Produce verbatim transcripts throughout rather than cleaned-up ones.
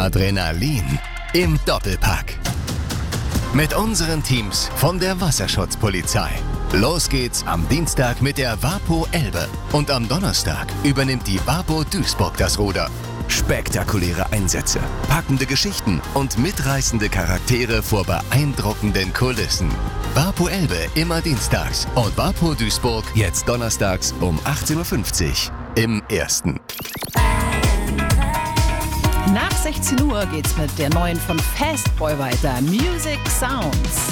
Adrenalin im Doppelpack. Mit unseren Teams von der Wasserschutzpolizei. Los geht's am Dienstag mit der WaPo Elbe und am Donnerstag übernimmt die WaPo Duisburg das Ruder. Spektakuläre Einsätze, packende Geschichten und mitreißende Charaktere vor beeindruckenden Kulissen. WaPo Elbe immer dienstags und WaPo Duisburg jetzt donnerstags um achtzehn Uhr fünfzig im Ersten. Nach sechzehn Uhr geht's mit der neuen von Fastboy weiter. Music Sounds.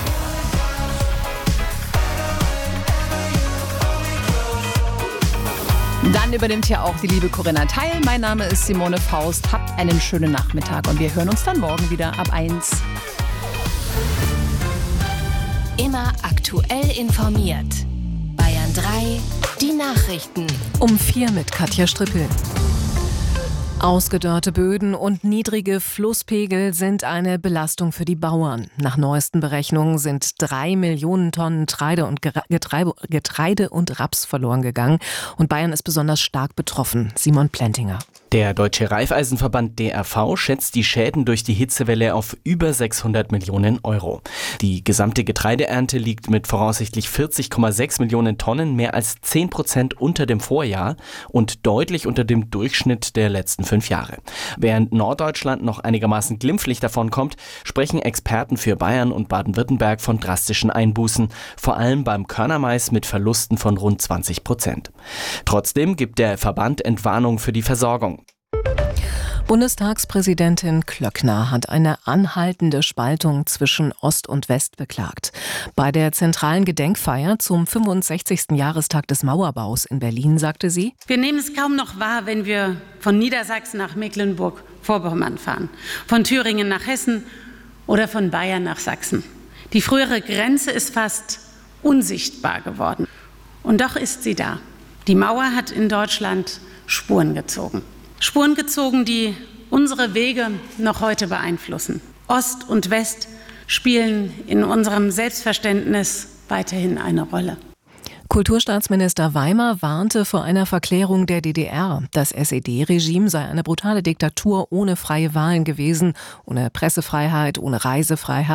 Dann übernimmt hier auch die liebe Corinna Teil. Mein Name ist Simone Faust. Habt einen schönen Nachmittag und wir hören uns dann morgen wieder ab eins. Immer aktuell informiert. Bayern drei, die Nachrichten. Um vier mit Katja Strippel. Ausgedörrte Böden und niedrige Flusspegel sind eine Belastung für die Bauern. Nach neuesten Berechnungen sind drei Millionen Tonnen Getreide und, Getreide, Getreide und Raps verloren gegangen. Und Bayern ist besonders stark betroffen. Simon Plentinger. Der Deutsche Raiffeisenverband D R V schätzt die Schäden durch die Hitzewelle auf über sechshundert Millionen Euro. Die gesamte Getreideernte liegt mit voraussichtlich vierzig Komma sechs Millionen Tonnen mehr als zehn Prozent unter dem Vorjahr und deutlich unter dem Durchschnitt der letzten fünf Jahre. Während Norddeutschland noch einigermaßen glimpflich davonkommt, sprechen Experten für Bayern und Baden-Württemberg von drastischen Einbußen, vor allem beim Körnermais mit Verlusten von rund zwanzig Prozent. Trotzdem gibt der Verband Entwarnung für die Versorgung. Bundestagspräsidentin Klöckner hat eine anhaltende Spaltung zwischen Ost und West beklagt. Bei der zentralen Gedenkfeier zum fünfundsechzigsten Jahrestag des Mauerbaus in Berlin sagte sie: Wir nehmen es kaum noch wahr, wenn wir von Niedersachsen nach Mecklenburg-Vorpommern fahren, von Thüringen nach Hessen oder von Bayern nach Sachsen. Die frühere Grenze ist fast unsichtbar geworden. Und doch ist sie da. Die Mauer hat in Deutschland Spuren gezogen. Spuren gezogen, die unsere Wege noch heute beeinflussen. Ost und West spielen in unserem Selbstverständnis weiterhin eine Rolle. Kulturstaatsminister Weimer warnte vor einer Verklärung der D D R. Das S E D-Regime sei eine brutale Diktatur ohne freie Wahlen gewesen, ohne Pressefreiheit, ohne Reisefreiheit.